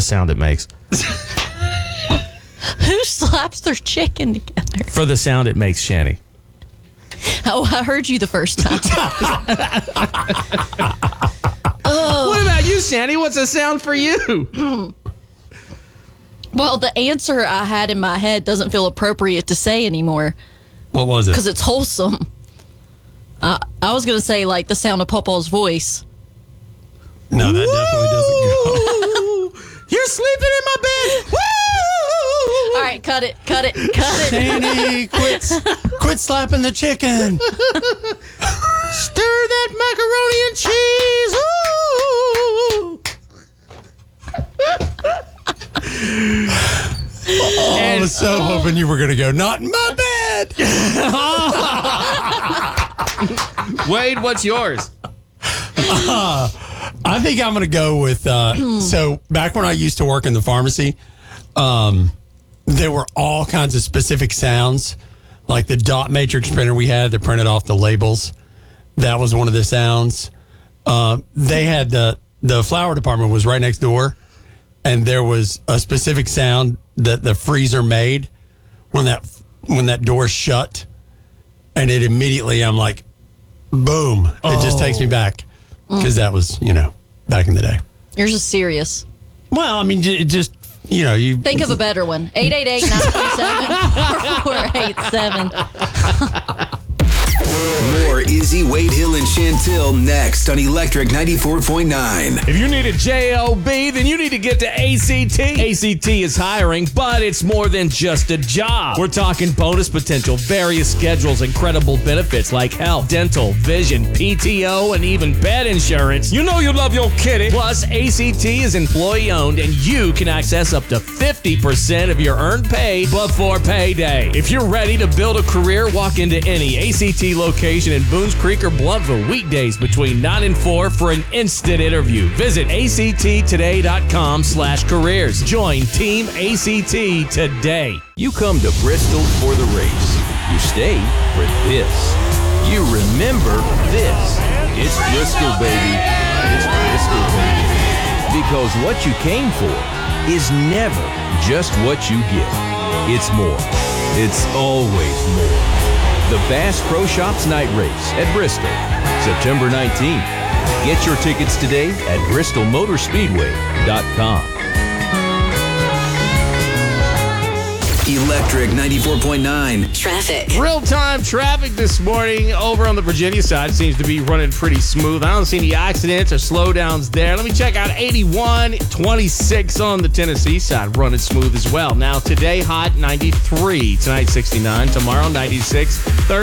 sound it makes. Who slaps their chicken together? For the sound it makes, Shani. Oh, I heard you the first time. What about you, Shani? What's a sound for you? Well, the answer I had in my head doesn't feel appropriate to say anymore. What was it? Because it's wholesome. I was going to say, like, the sound of Papa's voice. No, that definitely doesn't go. You're sleeping in my bed. Woo! All right, cut it. Shani, quit slapping the chicken. Stir that macaroni and cheese. Ooh. I was so hoping you were going to go, not in my bed. Wade, what's yours? I think I'm going to go with, so back when I used to work in the pharmacy, there were all kinds of specific sounds, like the dot matrix printer we had that printed off the labels. That was one of the sounds. They had the flower department was right next door, and there was a specific sound that the freezer made when that door shut, and it immediately, I'm like, boom! It just takes me back because that was, back in the day. Yours is serious. Well, I mean, it just, you Think of a better one. 888-927-4487. More Izzy, Wade Hill, and Chantil next on Electric 94.9. If you need a JOB, then you need to get to ACT. ACT is hiring, but it's more than just a job. We're talking bonus potential, various schedules, incredible benefits like health, dental, vision, PTO, and even pet insurance. You know you love your kitty. Plus, ACT is employee-owned, and you can access up to 50% of your earned pay before payday. If you're ready to build a career, walk into any ACT location in Boones Creek or Blountville weekdays between 9 and 4 for an instant interview. Visit acttoday.com/careers. Join Team ACT today. You come to Bristol for the race. You stay for this. You remember this. It's Bristol, baby. It's Bristol, baby. Because what you came for is never just what you get. It's more. It's always more. The Bass Pro Shops Night Race at Bristol, September 19th. Get your tickets today at bristolmotorspeedway.com. Electric 94.9. Traffic. Real-time traffic this morning over on the Virginia side seems to be running pretty smooth. I don't see any accidents or slowdowns there. Let me check out 81, 26 on the Tennessee side, running smooth as well. Now, today, hot 93. Tonight, 69. Tomorrow, 96.